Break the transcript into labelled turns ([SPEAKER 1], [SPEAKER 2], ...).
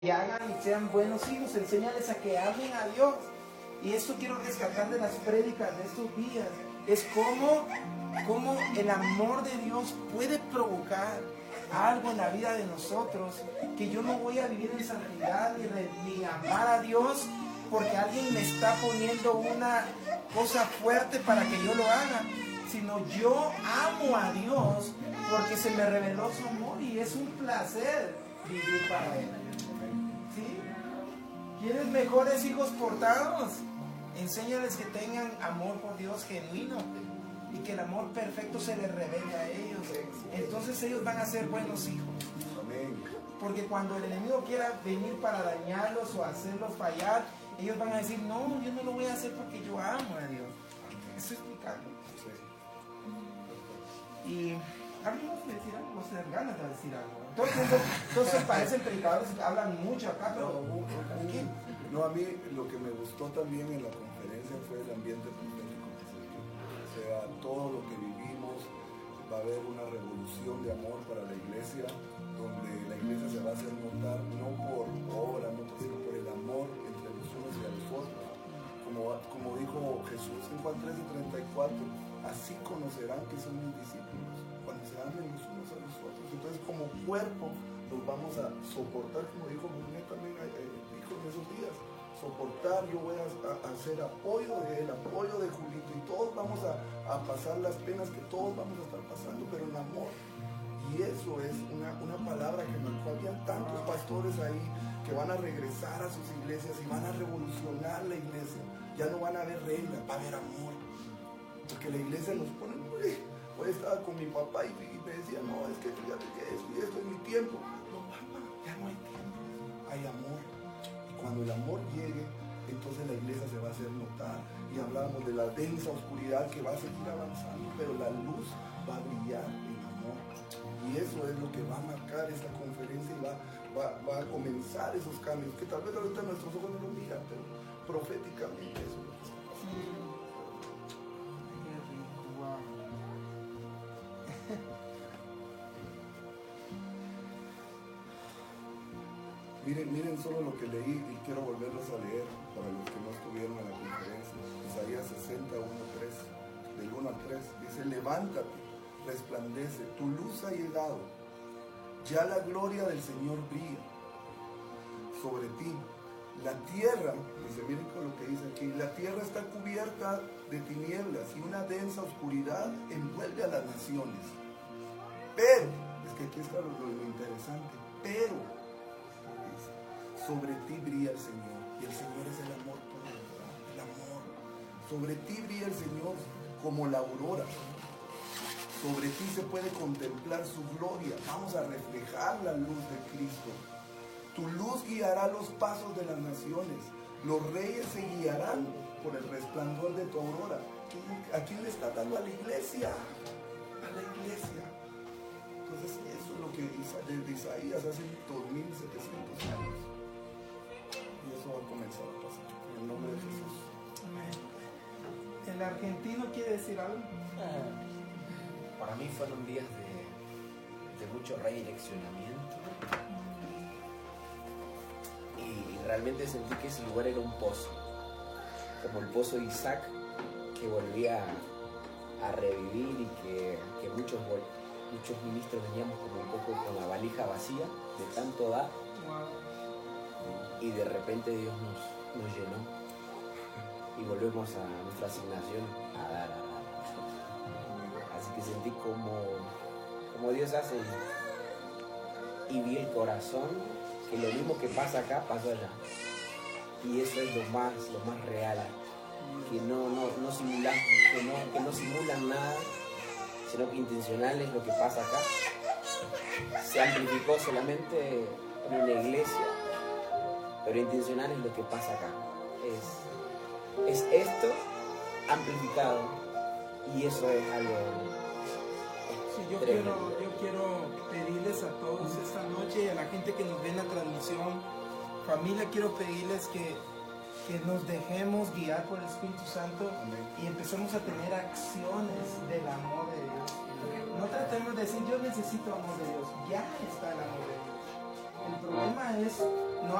[SPEAKER 1] que hagan y sean buenos hijos, enséñales a que amen a Dios. Y esto quiero rescatar de las prédicas de estos días. Es cómo el amor de Dios puede provocar algo en la vida de nosotros, que yo no voy a vivir en santidad ni amar a Dios porque alguien me está poniendo una cosa fuerte para que yo lo haga, sino yo amo a Dios porque se me reveló su amor y es un placer vivir para Él. ¿Sí? ¿Quieres mejores hijos portados? Enséñales que tengan amor por Dios genuino y que el amor perfecto se les revele a ellos. Entonces ellos van a ser buenos hijos. Porque cuando el enemigo quiera venir para dañarlos o hacerlos fallar, ellos van a decir, no, yo no lo voy a hacer porque yo amo a Dios. Eso explicando. Y hablamos de decir algo, se dan ganas de decir algo. Entonces parecen predicadores, hablan mucho acá, pero aquí.
[SPEAKER 2] No, a mí lo que me gustó también en la conferencia fue el ambiente profético que se vivió. O sea, todo lo que vivimos, va a haber una revolución de amor para la iglesia, donde la iglesia se va a hacer notar no por obra, sino por el amor entre los unos y los otros. Como dijo Jesús en Juan 13:34, así conocerán que son mis discípulos, cuando se amen los unos a los otros. Entonces, como cuerpo, nos vamos a soportar, como dijo Brunet también dijo en esos días, soportar. Yo voy a hacer apoyo de él, apoyo de Julito, y todos vamos a pasar las penas que todos vamos a estar pasando, pero en amor. Y eso es una palabra que marcó. Había tantos pastores ahí que van a regresar a sus iglesias y van a revolucionar la iglesia. Ya no van a haber reglas, va a haber amor. Porque la iglesia nos pone, hoy estaba con mi papá y me decía, no, es que fíjate que esto es mi tiempo. No, papá, ya no hay tiempo, hay amor. Y cuando el amor llegue, entonces la iglesia se va a hacer notar. Y hablamos de la densa oscuridad que va a seguir avanzando, pero la luz va a brillar en amor. Y eso es lo que va a marcar esta conferencia y va a comenzar esos cambios, que tal vez ahorita nuestros ojos no lo miran, pero proféticamente eso es lo que está pasando. Miren solo lo que leí y quiero volverlos a leer para los que no estuvieron en la conferencia. Isaías 60:1-3, del 1 al 3, dice: levántate, resplandece, tu luz ha llegado, ya la gloria del Señor brilla sobre ti. La tierra, dice, miren con lo que dice aquí, la tierra está cubierta de tinieblas y una densa oscuridad envuelve a las naciones. Pero, es que aquí está lo interesante, pero sobre ti brilla el Señor, y el Señor es el amor puro, el amor. Sobre ti brilla el Señor como la aurora. Sobre ti se puede contemplar su gloria. Vamos a reflejar la luz de Cristo. Tu luz guiará los pasos de las naciones. Los reyes se guiarán por el resplandor de tu aurora. ¿A quién le está dando? A la iglesia. A la iglesia. Entonces eso es lo que desde Isaías hace 2700 años. Y eso va a comenzar a pasar. En el nombre de Jesús.
[SPEAKER 1] Amén. ¿El argentino quiere decir algo?
[SPEAKER 3] Para mí fueron días de mucho redireccionamiento. Y realmente sentí que ese lugar era un pozo. Como el pozo de Isaac, que volvía a revivir y que muchos ministros veníamos como un poco con la valija vacía de tanto dar. Y de repente Dios nos llenó y volvemos a nuestra asignación a dar. Así que sentí como Dios hace y vi el corazón, que lo mismo que pasa acá, pasó allá. Y eso es lo más real, que no simulan, que no simulan nada, sino que intencional es lo que pasa acá. Se amplificó solamente en una iglesia, pero intencional es lo que pasa acá. Es esto amplificado, y eso es algo.
[SPEAKER 1] Sí, yo quiero pedirles a todos esta noche y a la gente que nos ve en la transmisión, familia, quiero pedirles que nos dejemos guiar por el Espíritu Santo.
[SPEAKER 2] Amén.
[SPEAKER 1] Y empecemos a tener acciones del amor de Dios. No tratemos de decir yo necesito amor de Dios, ya está el amor de Dios. El problema es no